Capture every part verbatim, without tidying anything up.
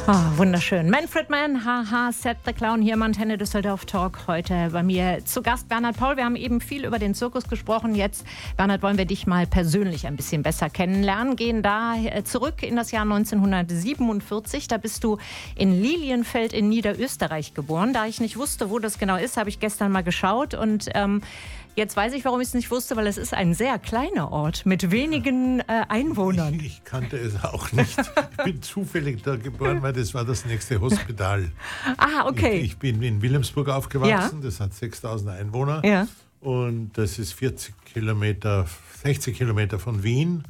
Oh, wunderschön. Manfred Mann, haha, Set the Clown hier im Antenne Düsseldorf Talk. Heute bei mir zu Gast Bernhard Paul. Wir haben eben viel über den Zirkus gesprochen. Jetzt, Bernhard, wollen wir dich mal persönlich ein bisschen besser kennenlernen. Gehen da zurück in das Jahr neunzehnhundertsiebenundvierzig. Da bist du in Lilienfeld in Niederösterreich geboren. Da ich nicht wusste, wo das genau ist, habe ich gestern mal geschaut. Und ähm, jetzt weiß ich, warum ich es nicht wusste, weil es ist ein sehr kleiner Ort mit wenigen äh, Einwohnern. Ich, ich kannte es auch nicht. Ich bin zufällig da geboren, weil das war das nächste Hospital. Ah, okay. Ich, ich bin in Wilhelmsburg aufgewachsen, ja. Das hat sechstausend Einwohner. Ja. Und das ist vierzig Kilometer, sechzig Kilometer von Wien.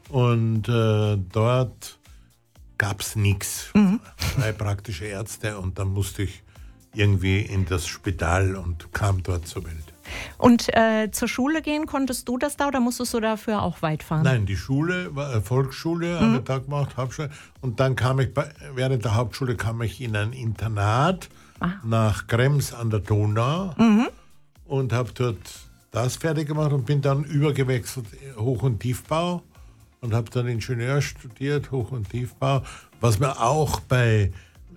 Und äh, dort gab es nichts. Mhm. Drei praktische Ärzte und dann musste ich irgendwie in das Spital und kam dort zur Welt. Und äh, zur Schule gehen, konntest du das da oder musstest du dafür auch weit fahren? Nein, die Schule, war äh, Volksschule, mhm. habe ich da gemacht, Hauptschule. Und dann kam ich, bei, während der Hauptschule kam ich in ein Internat ah. nach Krems an der Donau mhm. und habe dort das fertig gemacht und bin dann übergewechselt Hoch- und Tiefbau und habe dann Ingenieur studiert, Hoch- und Tiefbau, was mir auch bei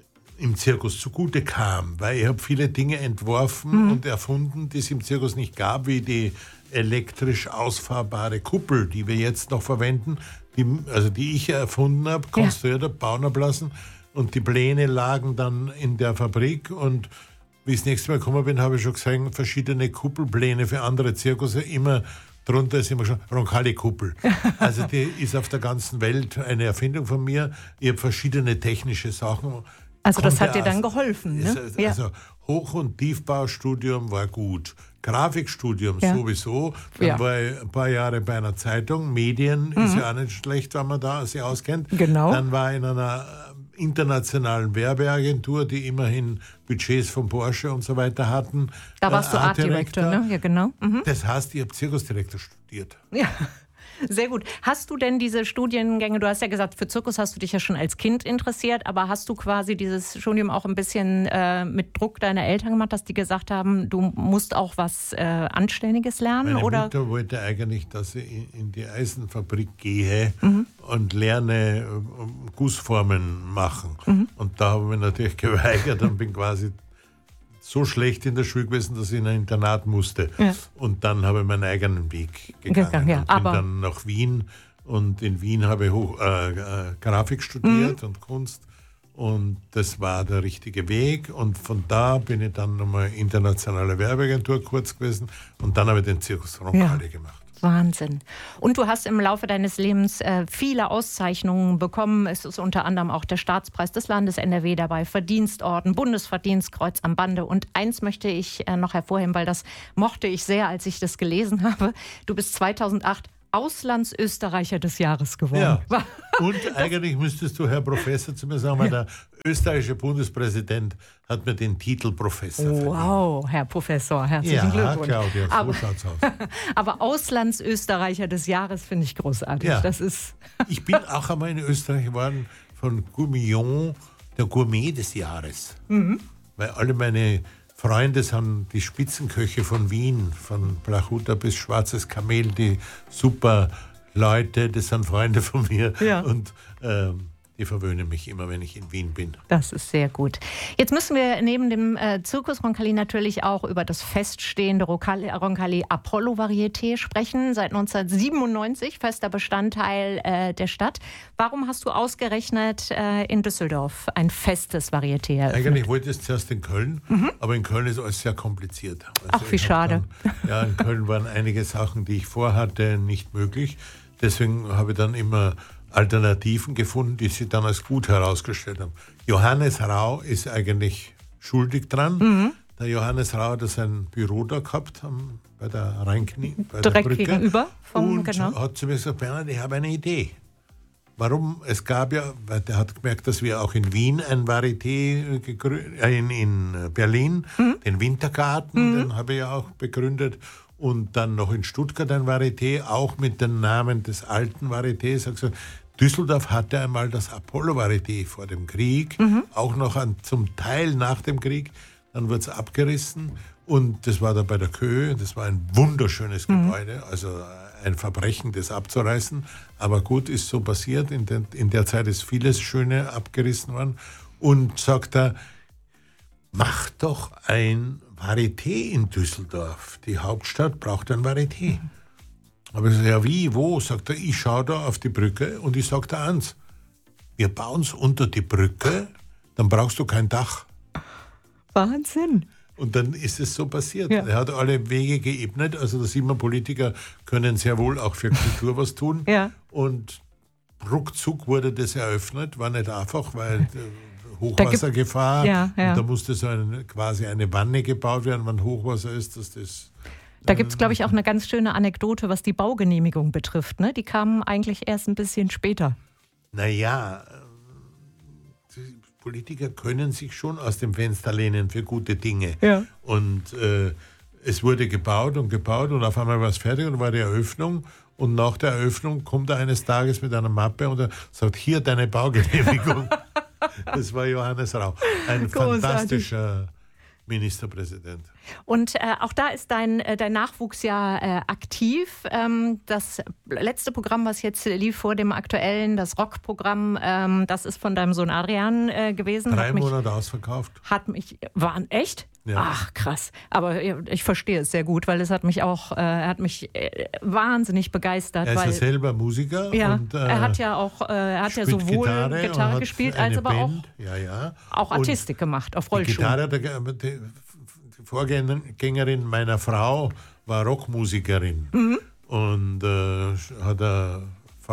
im Zirkus zugute kam, weil ich habe viele Dinge entworfen mhm. und erfunden, die es im Zirkus nicht gab, wie die elektrisch ausfahrbare Kuppel, die wir jetzt noch verwenden, die, also die ich erfunden habe, konstruiert habe, bauen habe lassen und die Pläne lagen dann in der Fabrik und wie ich das nächste Mal gekommen bin, habe ich schon gesehen, verschiedene Kuppelpläne für andere Zirkusse, immer drunter ist immer schon Roncalli-Kuppel. Also die ist auf der ganzen Welt eine Erfindung von mir. Ich habe verschiedene technische Sachen. Also das hat dir dann geholfen, ne? Also ja. Hoch- und Tiefbaustudium war gut. Grafikstudium ja. sowieso. Dann ja. war ich ein paar Jahre bei einer Zeitung. Medien mhm. ist ja auch nicht schlecht, wenn man da sich auskennt. Genau. Dann war ich in einer internationalen Werbeagentur, die immerhin Budgets von Porsche und so weiter hatten. Da warst du Art Director, ne? Ja, genau. Mhm. Das heißt, ich habe Zirkusdirektor studiert. Ja. Sehr gut. Hast du denn diese Studiengänge, du hast ja gesagt, für Zirkus hast du dich ja schon als Kind interessiert, aber hast du quasi dieses Studium auch ein bisschen äh, mit Druck deiner Eltern gemacht, dass die gesagt haben, du musst auch was äh, Anständiges lernen? Meine oder? Mutter wollte eigentlich, dass ich in die Eisenfabrik gehe mhm. und lerne äh, Gussformen machen. Mhm. Und da habe ich mich natürlich geweigert und bin quasi so schlecht in der Schule gewesen, dass ich in ein Internat musste. Ja. Und dann habe ich meinen eigenen Weg gegangen. gegangen ja. und bin Aber dann nach Wien. Und in Wien habe ich Hoch, äh, äh, Grafik studiert mhm. und Kunst. Und das war der richtige Weg. Und von da bin ich dann nochmal internationale Werbeagentur kurz gewesen. Und dann habe ich den Zirkus Roncalli ja. gemacht. Wahnsinn. Und du hast im Laufe deines Lebens äh, viele Auszeichnungen bekommen. Es ist unter anderem auch der Staatspreis des Landes N R W dabei, Verdienstorden, Bundesverdienstkreuz am Bande. Und eins möchte ich äh, noch hervorheben, weil das mochte ich sehr, als ich das gelesen habe. Du bist zweitausendacht Auslandsösterreicher des Jahres geworden. Ja. Und eigentlich müsstest du, Herr Professor, zu mir sagen, weil der österreichische Bundespräsident hat mir den Titel Professor verdient. Wow, Herr Professor, herzlichen ja, Glückwunsch. Claudia, so aber, schaut's aus. Aber Auslandsösterreicher des Jahres finde ich großartig. Ja. Das ist ich bin auch einmal in Österreich geworden von Gourmillon, der Gourmet des Jahres. Mhm. Weil alle meine Freunde sind die Spitzenköche von Wien, von Blachuta bis Schwarzes Kamel, die super Leute, das sind Freunde von mir. Ja. Und ähm, die verwöhnen mich immer, wenn ich in Wien bin. Das ist sehr gut. Jetzt müssen wir neben dem äh, Zirkus Roncalli natürlich auch über das feststehende Roncalli, Roncalli Apollo Varieté sprechen. Seit neunzehnhundertsiebenundneunzig fester Bestandteil äh, der Stadt. Warum hast du ausgerechnet äh, in Düsseldorf ein festes Varieté eröffnet? Eigentlich wollte ich es zuerst in Köln, mhm. aber in Köln ist alles sehr kompliziert. Also Ach, wie schade. Dann, ja, in Köln waren einige Sachen, die ich vorhatte, nicht möglich. Deswegen habe ich dann immer Alternativen gefunden, die sich dann als gut herausgestellt haben. Johannes Rau ist eigentlich schuldig dran. Mhm. Der Johannes Rau hat sein Büro da gehabt am, bei der Rheinknie, bei Direkt der Brücke. Gegenüber vom, und genau. hat zu mir gesagt, Bernhard, ich habe eine Idee. Warum? Es gab ja, weil der hat gemerkt, dass wir auch in Wien ein Varieté gegründet, äh, in, in Berlin, mhm. den Wintergarten, mhm. den habe ich ja auch begründet. Und dann noch in Stuttgart ein Varieté, auch mit dem Namen des alten Varietés. Also Düsseldorf hatte einmal das Apollo-Varieté vor dem Krieg, mhm. auch noch an, zum Teil nach dem Krieg. Dann wurde es abgerissen und das war dann bei der Köhe. Das war ein wunderschönes mhm. Gebäude, also ein Verbrechen, das abzureißen. Aber gut, ist so passiert. In, den, in der Zeit ist vieles Schöne abgerissen worden. Und sagt er, mach doch ein Varieté in Düsseldorf. Die Hauptstadt braucht ein Varieté. Mhm. Aber ich sage, ja wie, wo? Sagt er, ich schaue da auf die Brücke und ich sage da eins, wir bauen es unter die Brücke, dann brauchst du kein Dach. Wahnsinn. Und dann ist es so passiert. Ja. Er hat alle Wege geebnet. Also da sieht man, Politiker können sehr wohl auch für Kultur was tun. Ja. Und ruckzuck wurde das eröffnet. War nicht einfach, weil Hochwassergefahr. Ja, ja. Und da musste so eine, quasi eine Wanne gebaut werden, wenn Hochwasser ist. Dass das da gibt es, glaube ich, auch eine ganz schöne Anekdote, was die Baugenehmigung betrifft. Ne? Die kamen eigentlich erst ein bisschen später. Naja, Politiker können sich schon aus dem Fenster lehnen für gute Dinge. Ja. Und äh, es wurde gebaut und gebaut und auf einmal war es fertig und war die Eröffnung. Und nach der Eröffnung kommt er eines Tages mit einer Mappe und er sagt, hier deine Baugenehmigung. Das war Johannes Rau. Ein Großartig. Fantastischer Ministerpräsident. Und äh, auch da ist dein, äh, dein Nachwuchs ja äh, aktiv. Ähm, das letzte Programm, was jetzt lief vor dem aktuellen, das Rockprogramm, ähm, das ist von deinem Sohn Adrian äh, gewesen. Drei hat mich, Monate ausverkauft. Hat mich, waren echt? Ja. Ach, krass. Aber ich verstehe es sehr gut, weil es hat mich auch, äh, er hat mich äh, wahnsinnig begeistert. Er ist weil, ja selber Musiker. Ja, und, äh, er hat ja auch, äh, er hat ja sowohl Gitarre, Gitarre gespielt, als aber Band. auch, ja, ja. auch Artistik gemacht, auf Die Rollschuhen. Gitarre, die, die Vorgängerin meiner Frau war Rockmusikerin Mhm. und äh, hat eine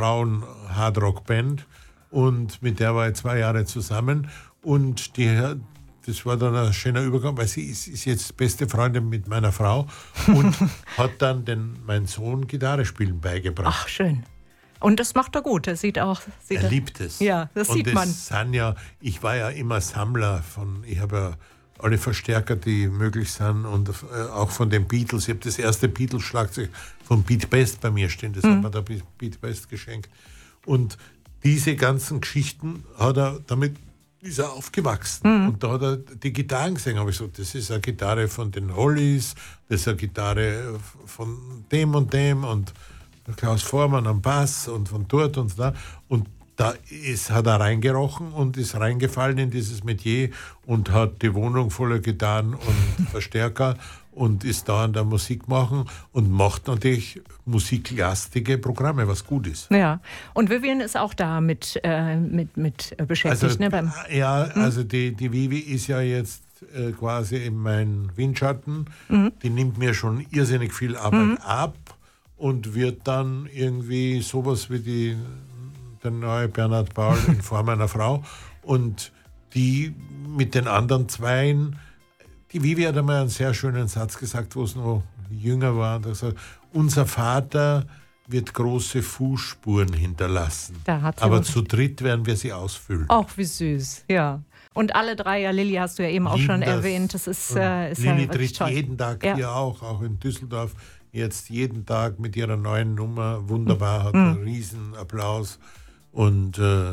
Frauen-Hardrock-Band und mit der war ich zwei Jahre zusammen und die, das war dann ein schöner Übergang, weil sie ist, ist jetzt beste Freundin mit meiner Frau und hat dann den, mein Sohn Gitarre spielen beigebracht. Ach, schön. Und das macht er gut. Das sieht auch. Sieht er liebt es. Ja, das und sieht das man. Sind ja, ich war ja immer Sammler von, ich habe ja alle Verstärker, die möglich sind und äh, auch von den Beatles. Ich habe das erste Beatles-Schlagzeug von Beat Best bei mir stehen, das mhm. hat mir der Beat Best geschenkt. Und diese ganzen Geschichten hat er, damit ist er aufgewachsen. Mhm. Und da hat er die Gitarren gesehen, habe ich gesagt, das ist eine Gitarre von den Hollies, das ist eine Gitarre von dem und dem und Klaus Vormann am Bass und von dort und da. Und da ist, hat er reingerochen und ist reingefallen in dieses Metier und hat die Wohnung voller Gitarren und Verstärker und ist da an der Musik machen und macht natürlich musiklastige Programme, was gut ist. Ja, und Vivian ist auch da mit, äh, mit, mit beschäftigt. Also, ne, beim ja, hm? also die, die Vivi ist ja jetzt äh, quasi in mein Windschatten. Mhm. Die nimmt mir schon irrsinnig viel Arbeit mhm. ab und wird dann irgendwie sowas wie die der neue Bernhard Paul in Form einer Frau. Und die mit den anderen Zweien, die Vivi hat einmal einen sehr schönen Satz gesagt, wo es noch jünger war. Und gesagt, unser Vater wird große Fußspuren hinterlassen. Aber zu dritt werden wir sie ausfüllen. Ach, wie süß, ja. Und alle drei, ja, Lilly hast du ja eben auch schon das erwähnt. Das ist, äh, ist Lilly ja tritt toll. jeden Tag ja. hier auch, auch in Düsseldorf. Jetzt jeden Tag mit ihrer neuen Nummer. Wunderbar, hat einen riesen Applaus. Und äh,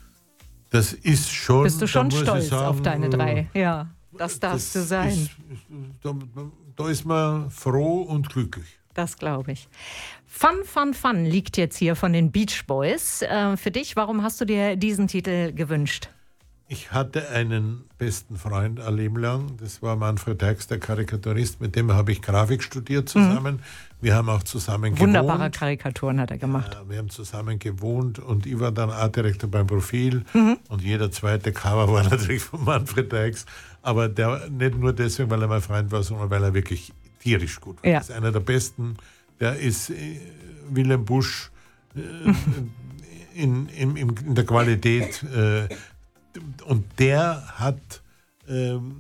das ist schon... Bist du schon stolz sagen, auf deine drei? Ja, das darfst das du sein. Ist, da, da ist man froh und glücklich. Das glaube ich. Fun, Fun, Fun liegt jetzt hier von den Beach Boys. Äh, für dich, warum hast du dir diesen Titel gewünscht? Ich hatte einen besten Freund ein Leben lang, das war Manfred Deix, der Karikaturist, mit dem habe ich Grafik studiert zusammen. Mhm. Wir haben auch zusammen Wunderbare gewohnt. Wunderbare Karikaturen hat er gemacht. Ja, wir haben zusammen gewohnt und ich war dann Artdirektor beim Profil mhm. und jeder zweite Cover war natürlich von Manfred Deix. Aber der, nicht nur deswegen, weil er mein Freund war, sondern weil er wirklich tierisch gut war. Ja. Das ist einer der besten. Der ist äh, Willem Busch äh, in, in, in, in der Qualität. Äh, Und der hat ähm,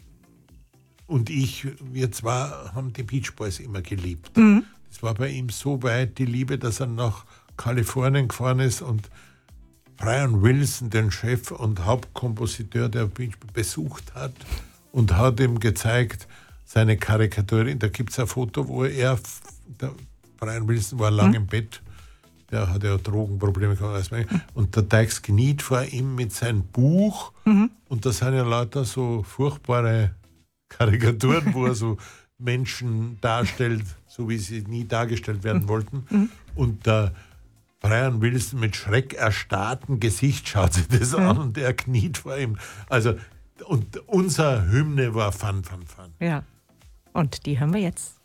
und ich, wir zwar haben die Beach Boys immer geliebt. Mhm. Das war bei ihm so weit die Liebe, dass er nach Kalifornien gefahren ist und Brian Wilson, den Chef und Hauptkompositeur der Beach Boys, besucht hat und hat ihm gezeigt, seine Karikaturin. Da gibt es ein Foto, wo er, der Brian Wilson war lang mhm. im Bett. Der hat ja Drogenprobleme gehabt. Und der Deix kniet vor ihm mit seinem Buch. Mhm. Und da sind ja lauter so furchtbare Karikaturen, wo er so Menschen darstellt, so wie sie nie dargestellt werden wollten. Mhm. Und der Brian Wilson mit schreckerstarrtem Gesicht schaut sich das mhm. an und er kniet vor ihm. Also, und unser Hymne war Fun, Fun, Fun. Ja, und die hören wir jetzt.